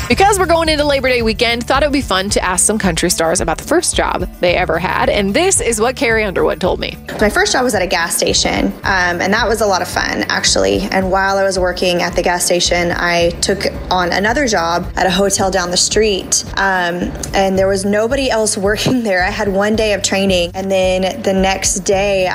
Because we're going into Labor Day weekend, thought it would be fun to ask some country stars about the first job they ever had. And this is what Carrie Underwood told me. My first job was at a gas station, and that was a lot of fun, actually. And while I was working at the gas station, I took on another job at a hotel down the street, and there was nobody else working there. I had one day of training, and then the next day